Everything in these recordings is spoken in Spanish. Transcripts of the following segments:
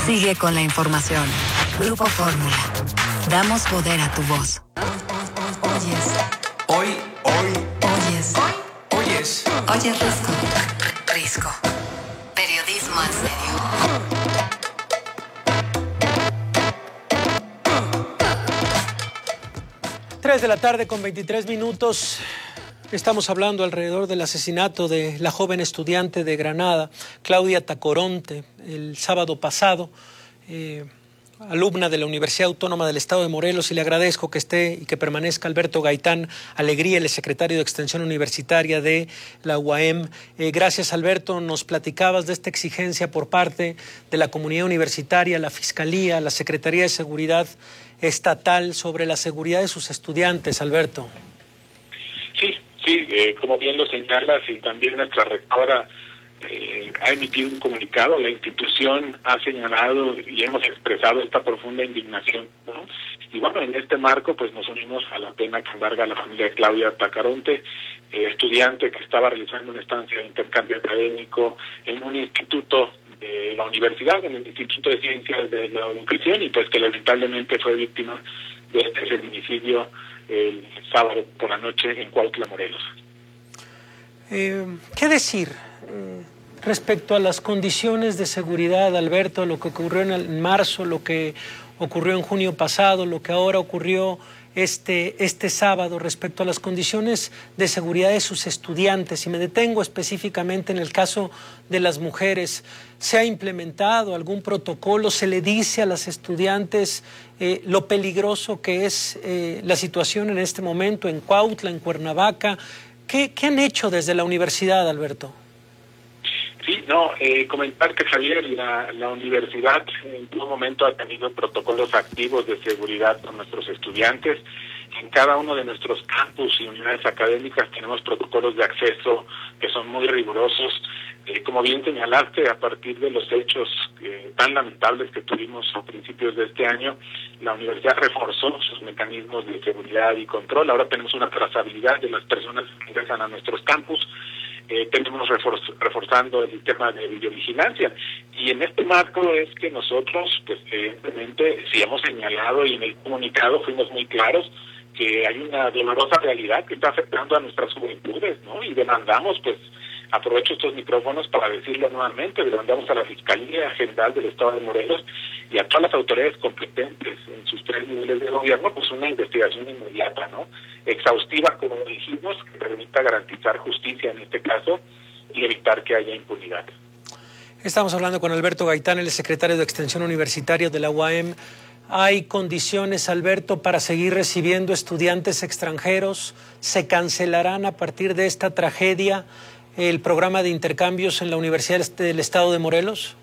Sigue con la información. Grupo Fórmula. Damos poder a tu voz. Oyes. Oyes. Oyes Risco. Risco. Periodismo en serio. 3 de la tarde con 23 minutos. Estamos hablando alrededor del asesinato de la joven estudiante de Granada, Claudia Tacoronte, el sábado pasado, alumna de la Universidad Autónoma del Estado de Morelos, y le agradezco que esté y que permanezca Alberto Gaitán Alegría, el secretario de Extensión Universitaria de la UAM. Gracias, Alberto. Nos platicabas de esta exigencia por parte de la comunidad universitaria, la Fiscalía, la Secretaría de Seguridad Estatal sobre la seguridad de sus estudiantes, Alberto. Sí, como bien lo señalas, y también nuestra rectora ha emitido un comunicado. La institución ha señalado y hemos expresado esta profunda indignación, ¿no? Y bueno, en este marco pues nos unimos a la pena que embarga a la familia de Claudia Tacoronte, estudiante que estaba realizando una estancia de intercambio académico en un instituto de la universidad, en el Instituto de Ciencias de la Educación, y pues que lamentablemente fue víctima de este feminicidio el sábado por la noche en Cuautla, Morelos. ¿Qué decir respecto a las condiciones de seguridad, Alberto, lo que ocurrió en marzo, lo que ocurrió en junio pasado, lo que ahora ocurrió este sábado respecto a las condiciones de seguridad de sus estudiantes? Y me detengo específicamente en el caso de las mujeres. ¿Se ha implementado algún protocolo? ¿Se le dice a las estudiantes lo peligroso que es la situación en este momento en Cuautla, en Cuernavaca? ¿Qué han hecho desde la universidad, Alberto? Sí, comentar que, Javier, la universidad en todo momento ha tenido protocolos activos de seguridad con nuestros estudiantes. En cada uno de nuestros campus y unidades académicas tenemos protocolos de acceso que son muy rigurosos. Como bien señalaste, a partir de los hechos tan lamentables que tuvimos a principios de este año, la universidad reforzó sus mecanismos de seguridad y control. Ahora tenemos una trazabilidad de las personas que ingresan a nuestros campus. Tenemos reforzando el sistema de videovigilancia, y en este marco es que nosotros, pues evidentemente, sí hemos señalado, y en el comunicado fuimos muy claros que hay una dolorosa realidad que está afectando a nuestras juventudes, ¿no? Y demandamos, pues, aprovecho estos micrófonos para decirlo nuevamente, demandamos a la Fiscalía General del Estado de Morelos y a todas las autoridades competentes en sus 3 niveles de gobierno, pues una investigación inmediata, ¿no? Exhaustiva, como dijimos, que permita garantizar justicia en este caso y evitar que haya impunidad. Estamos hablando con Alberto Gaitán, el secretario de Extensión Universitaria de la UAM. ¿Hay condiciones, Alberto, para seguir recibiendo estudiantes extranjeros? ¿Se cancelarán a partir de esta tragedia el programa de intercambios en la Universidad del Estado de Morelos?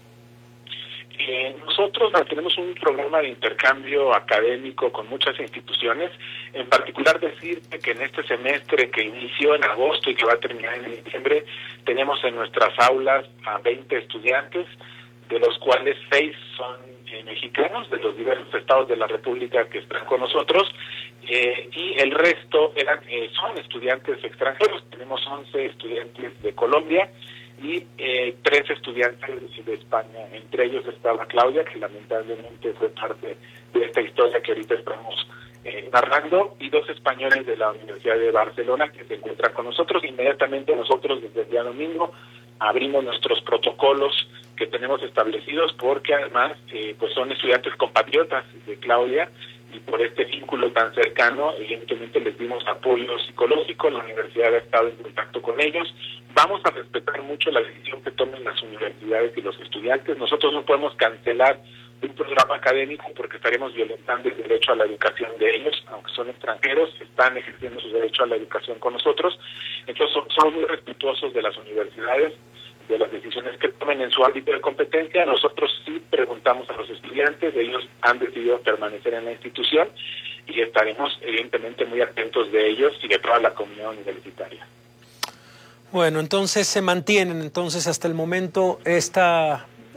Nosotros tenemos un programa de intercambio académico con muchas instituciones. En particular, decirte que en este semestre que inició en agosto y que va a terminar en diciembre, tenemos en nuestras aulas a 20 estudiantes, de los cuales 6 son mexicanos, de los diversos estados de la República que están con nosotros, y el resto son estudiantes extranjeros. Tenemos 11 estudiantes de Colombia y 3 estudiantes de España. Entre ellos estaba Claudia, que lamentablemente fue parte de esta historia que ahorita estamos narrando, y 2 españoles de la Universidad de Barcelona que se encuentran con nosotros. Inmediatamente nosotros, desde el día domingo, abrimos nuestros protocolos que tenemos establecidos, porque además pues son estudiantes compatriotas de Claudia, y por este vínculo tan cercano, evidentemente les dimos apoyo psicológico. La universidad ha estado en contacto con ellos. Vamos a respetar mucho la decisión que tomen las universidades y los estudiantes. Nosotros no podemos cancelar un programa académico porque estaremos violentando el derecho a la educación de ellos, aunque son extranjeros, están ejerciendo su derecho a la educación con nosotros. Entonces somos muy respetuosos de las universidades, de las decisiones que tomen en su ámbito de competencia. Nosotros sí preguntamos a los estudiantes, ellos han decidido permanecer en la institución, y estaremos evidentemente muy atentos de ellos y de toda la comunidad universitaria. Bueno, entonces se mantienen hasta el momento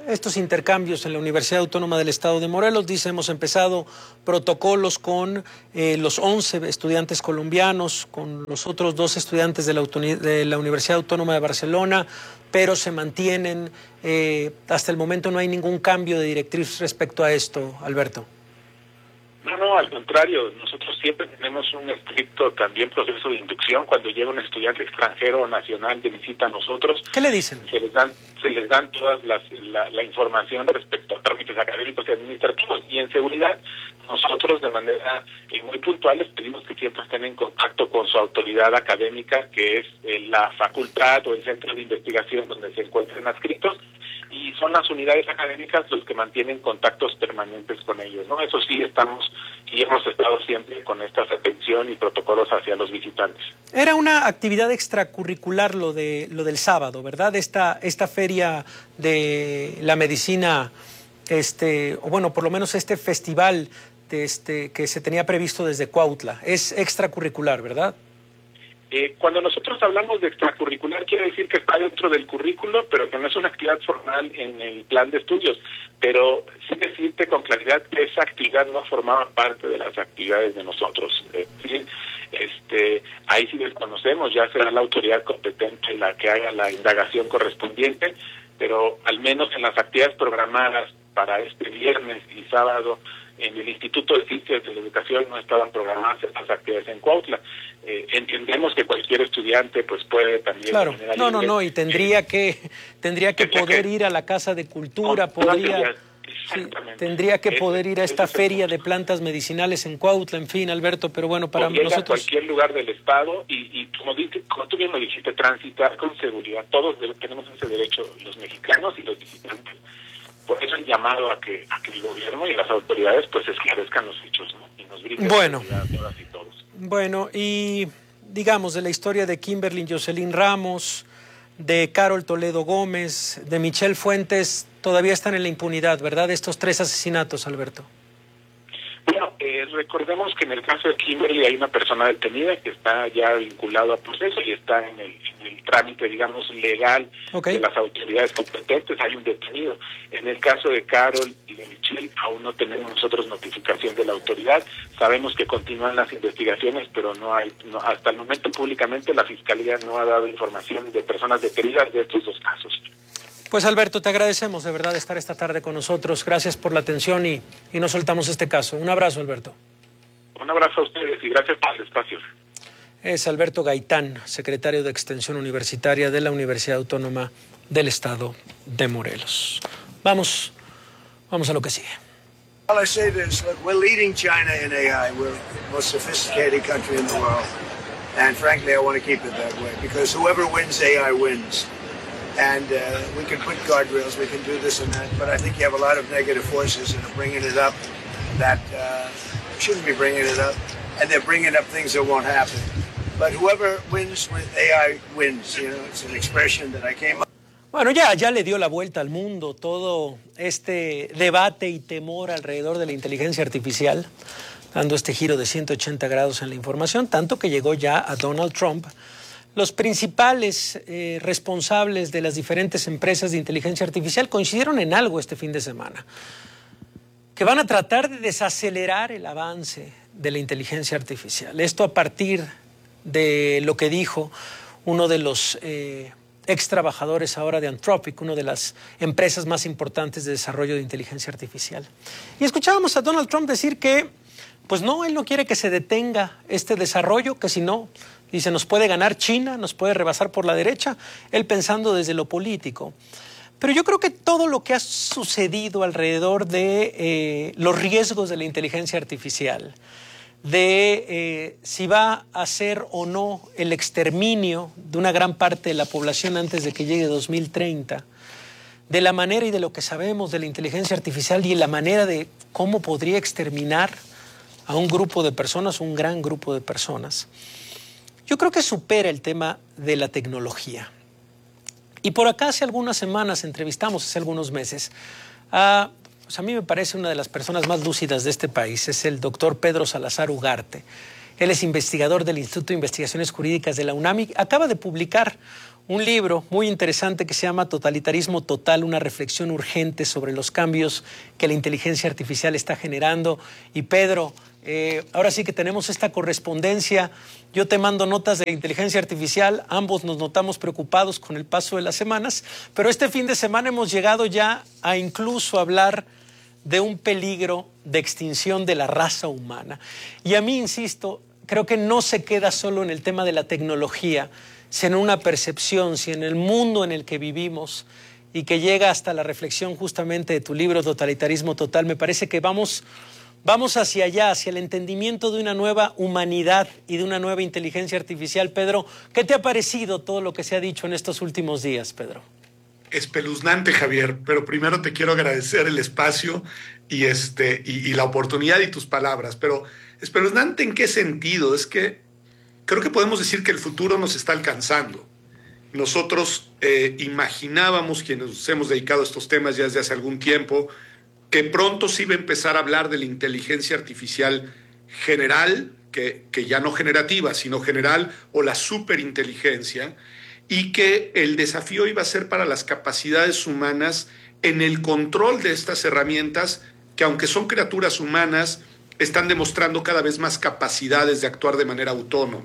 estos intercambios en la Universidad Autónoma del Estado de Morelos. Dice, hemos empezado protocolos con los 11 estudiantes colombianos, con los otros 2 estudiantes de la Universidad Autónoma de Barcelona, pero se mantienen, hasta el momento no hay ningún cambio de directriz respecto a esto, Alberto. No, al contrario, nosotros siempre tenemos un estricto también proceso de inducción. Cuando llega un estudiante extranjero o nacional de visita a nosotros, ¿qué le dicen? Se les dan toda la información respecto a trámites académicos y administrativos. Y en seguridad, nosotros de manera muy puntual les pedimos que siempre estén en contacto con su autoridad académica, que es la facultad o el centro de investigación donde se encuentren adscritos, y son las unidades académicas los que mantienen contactos permanentes con ellos, ¿no? Eso sí, estamos y hemos estado siempre con esta atención y protocolos hacia los visitantes. Era una actividad extracurricular lo del sábado, ¿verdad? Esta feria de la medicina, o bueno, por lo menos este festival que se tenía previsto desde Cuautla, es extracurricular, ¿verdad? Cuando nosotros hablamos de extracurricular, quiere decir que está dentro del currículo, pero que no es una actividad formal en el plan de estudios. Pero sí decirte con claridad que esa actividad no formaba parte de las actividades de nosotros. ¿Sí? Ahí sí desconocemos, ya será la autoridad competente la que haga la indagación correspondiente, pero al menos en las actividades programadas para este viernes y sábado en el Instituto de Ciencias de la Educación no estaban programadas estas actividades en Cuautla. Entendemos que cualquier estudiante pues puede también... Claro, no, y tendría que poder ir a la Casa de Cultura, tendría que poder ir a esta feria de plantas medicinales en Cuautla, en fin, Alberto, pero bueno, para nosotros... a cualquier lugar del Estado y como tú bien lo dijiste, transitar con seguridad. Todos tenemos ese derecho, los mexicanos y los visitantes. Por eso el llamado a que el gobierno y las autoridades pues esclarezcan los hechos, ¿no? Y nos brinden seguridad a todas y todos. Bueno, y digamos de la historia de Kimberly Jocelyn Ramos, de Carol Toledo Gómez, de Michelle Fuentes, todavía están en la impunidad, ¿verdad? Estos 3 asesinatos, Alberto. Bueno, recordemos que en el caso de Kimberly hay una persona detenida que está ya vinculado a proceso y está en el trámite, digamos, legal de las autoridades competentes. Hay un detenido. En el caso de Carol y de Michelle aún no tenemos nosotros notificación de la autoridad. Sabemos que continúan las investigaciones, pero hasta el momento públicamente la Fiscalía no ha dado información de personas detenidas de estos 2 casos. Pues Alberto, te agradecemos de verdad estar esta tarde con nosotros. Gracias por la atención y no soltamos este caso. Un abrazo, Alberto. Un abrazo a ustedes y gracias por el espacio. Es Alberto Gaitán, secretario de Extensión Universitaria de la Universidad Autónoma del Estado de Morelos. Vamos a lo que sigue. All I say is, look, we're leading China in AI. We're the most sophisticated country in the world. And frankly, I want to keep it that way because whoever wins AI wins. And we can put guardrails, we can do this and that, but I think you have a lot of negative forces that are bringing it up that shouldn't be bringing it up, and they're bringing up things that won't happen. But whoever wins with AI wins, you know, it's an expression that I came up. Bueno, ya le dio la vuelta al mundo todo este debate y temor alrededor de la inteligencia artificial, dando este giro de 180 grados en la información, tanto que llegó ya a Donald Trump. Los principales responsables de las diferentes empresas de inteligencia artificial coincidieron en algo este fin de semana, que van a tratar de desacelerar el avance de la inteligencia artificial. Esto a partir de lo que dijo uno de los ex trabajadores ahora de Anthropic, una de las empresas más importantes de desarrollo de inteligencia artificial. Y escuchábamos a Donald Trump decir que, pues no, él no quiere que se detenga este desarrollo, que si no, dice, nos puede ganar China, nos puede rebasar por la derecha, él pensando desde lo político. Pero yo creo que todo lo que ha sucedido alrededor de los riesgos de la inteligencia artificial, de si va a ser o no el exterminio de una gran parte de la población antes de que llegue 2030, de la manera y de lo que sabemos de la inteligencia artificial y la manera de cómo podría exterminar a un grupo de personas, un gran grupo de personas, yo creo que supera el tema de la tecnología. Y por acá hace algunas semanas entrevistamos, hace algunos meses, pues a mí me parece una de las personas más lúcidas de este país, es el doctor Pedro Salazar Ugarte. Él es investigador del Instituto de Investigaciones Jurídicas de la UNAM y acaba de publicar un libro muy interesante que se llama Totalitarismo Total, una reflexión urgente sobre los cambios que la inteligencia artificial está generando. Y Pedro, ahora sí que tenemos esta correspondencia. Yo te mando notas de inteligencia artificial, ambos nos notamos preocupados con el paso de las semanas, pero este fin de semana hemos llegado ya a incluso hablar de un peligro de extinción de la raza humana. Y a mí, insisto, creo que no se queda solo en el tema de la tecnología, sino en una percepción, si en el mundo en el que vivimos, y que llega hasta la reflexión justamente de tu libro Totalitarismo Total. Me parece que vamos hacia allá, hacia el entendimiento de una nueva humanidad y de una nueva inteligencia artificial. Pedro, ¿qué te ha parecido todo lo que se ha dicho en estos últimos días, Pedro? Espeluznante, Javier, pero primero te quiero agradecer el espacio y la oportunidad y tus palabras. Pero espeluznante, ¿en qué sentido? Es que creo que podemos decir que el futuro nos está alcanzando. Nosotros imaginábamos, quienes nos hemos dedicado a estos temas ya desde hace algún tiempo, que pronto se iba a empezar a hablar de la inteligencia artificial general, que ya no generativa, sino general, o la superinteligencia, y que el desafío iba a ser para las capacidades humanas en el control de estas herramientas que, aunque son criaturas humanas, están demostrando cada vez más capacidades de actuar de manera autónoma.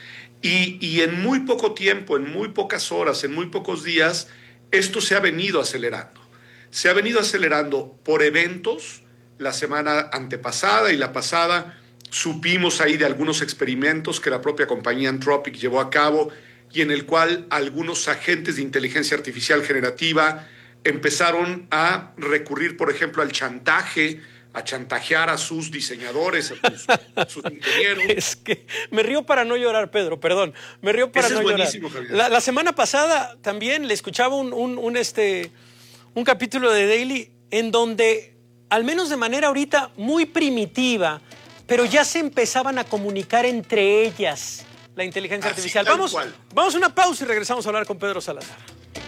Y en muy poco tiempo, en muy pocas horas, en muy pocos días, esto se ha venido acelerando. Se ha venido acelerando por eventos. La semana antepasada y la pasada supimos ahí de algunos experimentos que la propia compañía Anthropic llevó a cabo y en el cual algunos agentes de inteligencia artificial generativa empezaron a recurrir, por ejemplo, al chantaje, a chantajear a sus diseñadores, a sus ingenieros. Es que me río para no llorar, Pedro, perdón. Me río para no llorar. Javier. La semana pasada también le escuchaba un capítulo de Daily en donde, al menos de manera ahorita muy primitiva, pero ya se empezaban a comunicar entre ellas la inteligencia artificial. Vamos a una pausa y regresamos a hablar con Pedro Salazar.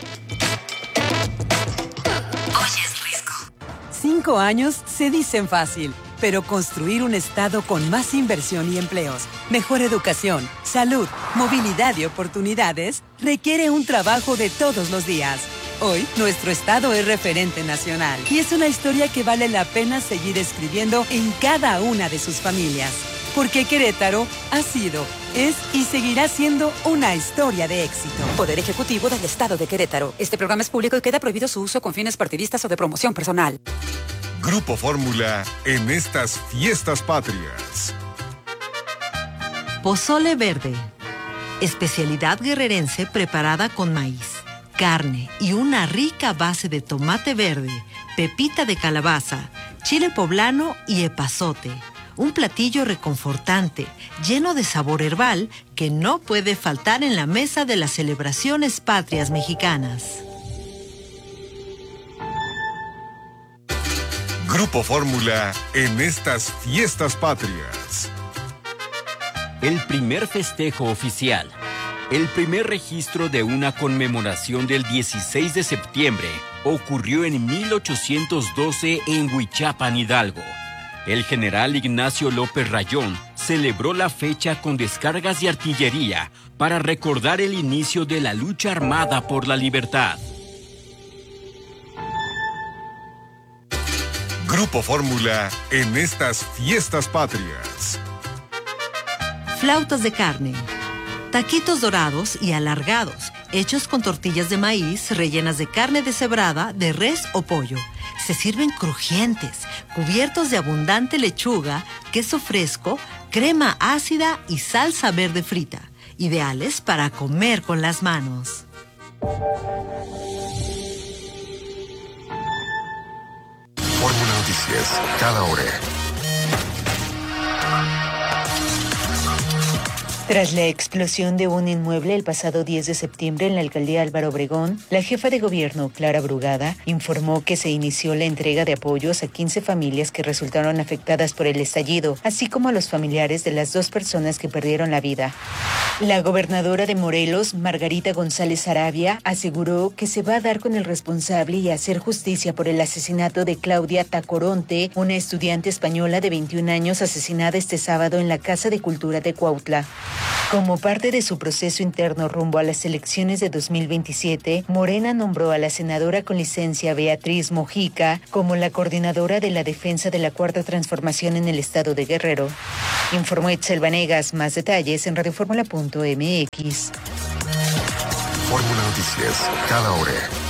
5 años se dicen fácil, pero construir un estado con más inversión y empleos, mejor educación, salud, movilidad y oportunidades requiere un trabajo de todos los días. Hoy, nuestro estado es referente nacional y es una historia que vale la pena seguir escribiendo en cada una de sus familias. Porque Querétaro ha sido, es y seguirá siendo una historia de éxito. Poder Ejecutivo del Estado de Querétaro. Este programa es público y queda prohibido su uso con fines partidistas o de promoción personal. Grupo Fórmula en estas fiestas patrias. Pozole verde. Especialidad guerrerense preparada con maíz, carne y una rica base de tomate verde, pepita de calabaza, chile poblano y epazote. Un platillo reconfortante, lleno de sabor herbal, que no puede faltar en la mesa de las celebraciones patrias mexicanas. Grupo Fórmula en estas fiestas patrias. El primer festejo oficial. El primer registro de una conmemoración del 16 de septiembre ocurrió en 1812 en Huichapan, Hidalgo. El general Ignacio López Rayón celebró la fecha con descargas de artillería para recordar el inicio de la lucha armada por la libertad. Grupo Fórmula en estas fiestas patrias. Flautas de carne. Taquitos dorados y alargados, hechos con tortillas de maíz rellenas de carne deshebrada, de res o pollo. Se sirven crujientes, cubiertos de abundante lechuga, queso fresco, crema ácida y salsa verde frita. Ideales para comer con las manos. Fórmula Noticias, cada hora. Tras la explosión de un inmueble el pasado 10 de septiembre en la alcaldía Álvaro Obregón, la jefa de gobierno, Clara Brugada, informó que se inició la entrega de apoyos a 15 familias que resultaron afectadas por el estallido, así como a los familiares de las 2 personas que perdieron la vida. La gobernadora de Morelos, Margarita González Arabia, aseguró que se va a dar con el responsable y hacer justicia por el asesinato de Claudia Tacoronte, una estudiante española de 21 años asesinada este sábado en la Casa de Cultura de Cuautla. Como parte de su proceso interno rumbo a las elecciones de 2027, Morena nombró a la senadora con licencia Beatriz Mojica como la coordinadora de la defensa de la Cuarta Transformación en el estado de Guerrero. Informó Itzel Vanegas. Más detalles en radioformula.mx. Fórmula Noticias, cada hora.